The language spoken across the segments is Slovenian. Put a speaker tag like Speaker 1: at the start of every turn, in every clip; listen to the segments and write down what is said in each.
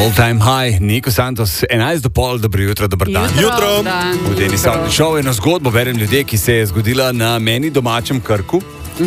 Speaker 1: All Time High, Niko Santos, 11:30, dobro jutro, dober dan.
Speaker 2: Jutro.
Speaker 1: V Deni Savni šov eno zgodbo berem ljudje, ki se je zgodila na meni domačem Krku.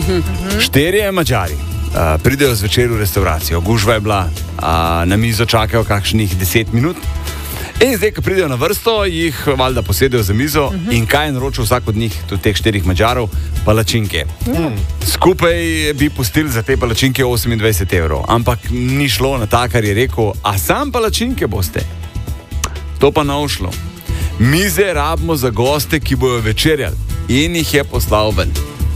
Speaker 1: 4 Madžari pridejo zvečer v restauracijo, gužva je bila, na mizo čakajo kakšnih 10 minut. In zdaj, ko pridejo na vrsto, jih valjda posedejo za mizo in kaj je naročil vsak od njih, tudi teh 4 Madžarov, palačinke. Skupaj bi pustili za te palačinke 28 evrov, ampak ni šlo na ta, kar je rekel, a sam palačinke boste. To pa ne šlo. Mize rabimo za goste, ki bojo večerjali, in jih je poslal ven.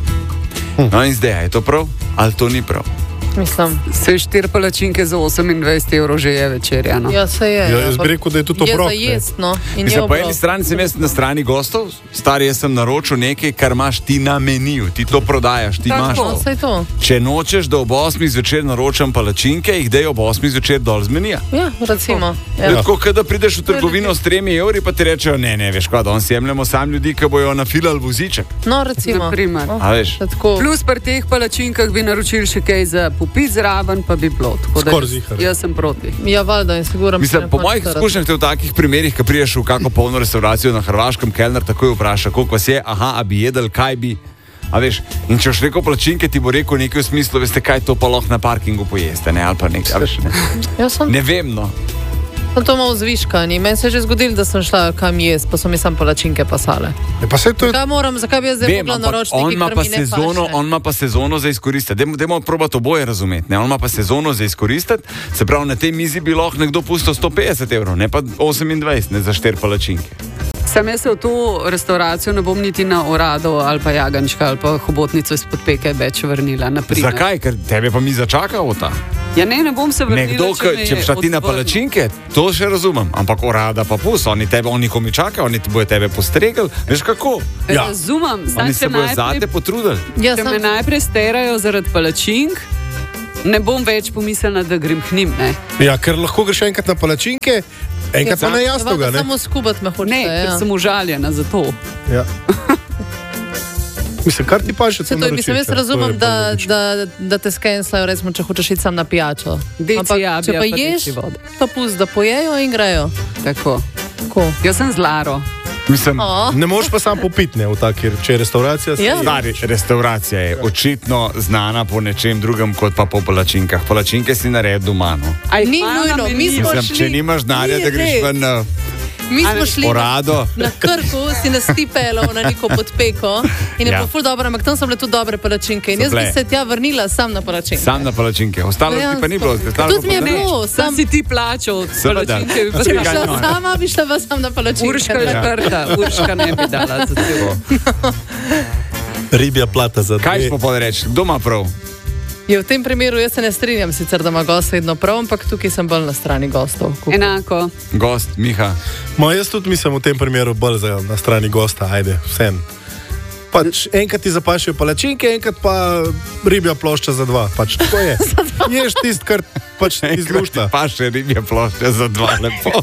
Speaker 1: No in zdaj, je to prav ali to ni prav?
Speaker 2: Mislim, se 4 palačinke za 28 evrov že je večerja, no?
Speaker 3: Ja, se je.
Speaker 4: Ja, jaz bi rekel, da je tudi to prav.
Speaker 3: Je za jest, no.
Speaker 1: Mislim, po eni strani sem jaz na strani gostov, stari, jaz sem naročil nekaj, kar imaš ti na meniju, ti to prodajaš, ti imaš to.
Speaker 3: Saj to.
Speaker 1: Če nočeš, da ob 8 zvečer naročam palačinke, jih dej ob 8 zvečer dol z menija.
Speaker 3: Ja, recimo.
Speaker 1: Ja. Tako, da prideš v trgovino s 3 evri, pa ti rečejo, ne, veš kaj, danes jemljemo sam ljudi, ki bojo nafilali voziček.
Speaker 3: No, recimo.
Speaker 1: A veš?
Speaker 2: Plus pri teh palačinkah bi naročili še kaj za popit zraven, pa bi bilo.
Speaker 4: Skoraj zihar.
Speaker 2: Jaz sem proti.
Speaker 3: Ja, valjda, in sigurno.
Speaker 1: Mislim, po mojih izkušnjah v takih primerih, ko priješ v kako polno restauracijo na Hrvaškem, kelner takoj vpraša, koliko vas je, a bi jedel, kaj bi. A veš, in če boš rekel palačinke, ti bo rekel nekaj v smislu, veste kaj, to pa lahko na parkingu pojeste, ne, ali pa nekaj, veš, ne. Ne vem, no.
Speaker 3: Sem to malo zviškani. Meni se je že zgodilo, da sem šla kam jesti, pa so mi sam palačinke pasale.
Speaker 4: Pa se to je...
Speaker 3: Zakaj bi jaz zdaj mogla naročiti nekaj, kar mi ne paše?
Speaker 1: On ima pa sezono za izkoristiti. Dajmo probati oboje razumeti. Ne? On ima pa sezono za izkoristiti, se pravi, na tej mizi bi lahko nekdo pustil 150 evrov, ne pa 28, ne za 4 palačinke.
Speaker 2: Sam jaz se v to restauracijo ne bom niti na Orado ali pa Jagančka ali pa Hobotnico izpod Peke več vrnila. Naprimer.
Speaker 1: Zakaj? Ker tebe pa miza čaka ota.
Speaker 2: Ja ne bom se vrnila,
Speaker 1: nekdo, če bi šla ti na palačinke, to še razumem, ampak Orada pa pus, oni komi čakajo, oni ti bojo tebe postregli, veš kako?
Speaker 2: Ja. Razumem,
Speaker 1: oni se bojo zate potrudili.
Speaker 2: Ja, če me najprej sterajo zaradi palačink, ne bom več pomislila, da grem k njim, ne?
Speaker 4: Ja, ker lahko greš enkrat na palačinke, enkrat pa na jastoga, ne?
Speaker 3: Samo skubat me hoče.
Speaker 2: Ne, ker sem užaljena za to.
Speaker 4: Ja. Mislim, kar ti pa še
Speaker 3: to mislim, jaz razumem, da te skenslajo, recimo, če hočeš iti sam na pijačo. Ampak, če pa ješ, pa pust, da pojejo in grejo.
Speaker 2: Tako. Jaz sem z Laro.
Speaker 1: Mislim,
Speaker 4: ne moreš pa sam popiti, ne, v taki, če je restauracija.
Speaker 3: Ja.
Speaker 1: Stari, restauracija je očitno znana po nečem drugem, kot pa po palačinkah. Palačinke si naredil doma, no.
Speaker 3: Ni nujno, mi smo šli.
Speaker 1: Če nimaš denarja, da greš ven na...
Speaker 3: Mi smo šli na Krku, si nas tipelo na neko podpeko in je bilo ful dobro, ampak tam so bile tudi dobre palačinke in jaz bi se tja vrnila sam na palačinke.
Speaker 1: Sam na palačinke, ostalo ti pa ni bilo.
Speaker 3: Tudi mi je bilo,
Speaker 2: sam si ti plačal palačinke.
Speaker 3: Če bi šla sama, bi šla pa sam na palačinke.
Speaker 2: Urška je škrta, Urška ne bi dala za celo.
Speaker 4: Ribja plata za 2.
Speaker 1: Kaj smo pa reči, kdo ima prav?
Speaker 3: Je v tem primeru, jaz se ne strinjam sicer, da ima gost vedno prav, ampak tukaj sem bolj na strani gostov.
Speaker 2: Enako.
Speaker 1: Gost, Miha.
Speaker 4: Jaz tudi mislim v tem primeru bolj na strani gosta, ajde, vsem. Pač enkrat ti zapašijo palačinke, enkrat pa ribja plošča za 2. Pač to je. Ješ tist, kar pač izlušta.
Speaker 1: Pa še ribja plošča za 2, lepo.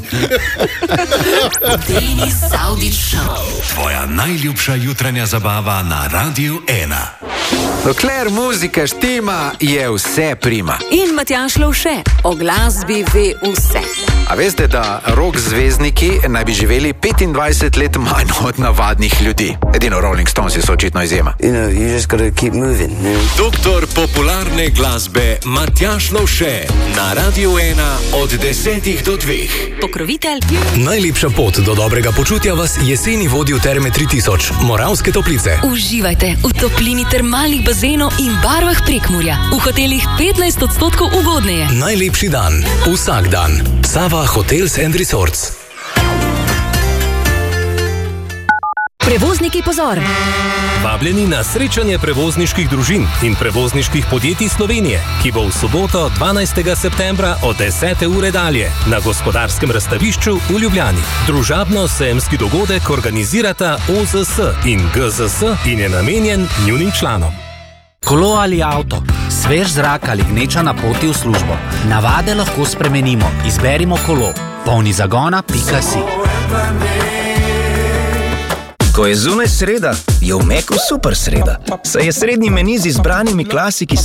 Speaker 5: Deni Savdić Show. Tvoja najljubša jutranja zabava na Radiu 1.
Speaker 6: Dokler muzika štima, je vse prima.
Speaker 7: In Matjaž Lovše, o glasbi ve vse.
Speaker 6: A veste, da rock zvezdniki naj bi živeli 25 let manj od navadnih ljudi? Edino Rolling Stones so očitno izjema.
Speaker 8: You just gotta keep moving.
Speaker 5: Doktor popularne glasbe Matjaž Lovše na Radiu 1 od 10 do 2.
Speaker 7: Pokrovitelj.
Speaker 9: Najlepša pot do dobrega počutja vas jeseni vodi v Terme 3000, Moravske Toplice.
Speaker 7: Uživajte v toplini termalnih bazenov in barvah Prekmurja. V hotelih 15% ugodneje.
Speaker 9: Najlepši dan, vsak dan. Sava Hotels and Resorts.
Speaker 7: Prevozniki pozor!
Speaker 9: Vabljeni na srečanje prevozniških družin in prevozniških podjetij Slovenije, ki bo v soboto 12. septembra od 10. ure dalje na Gospodarskem razstavišču v Ljubljani. Družabno-sejemski dogodek organizirata OZS in GZS in je namenjen njunim članom.
Speaker 10: Kolo ali avto, svež zrak ali gneča na poti v službo. Navade lahko spremenimo, izberimo kolo. Polni zagona.si.
Speaker 11: Ko je zunaj sreda, je v Meku super sreda. Saj je srednji meni z izbranimi klasiki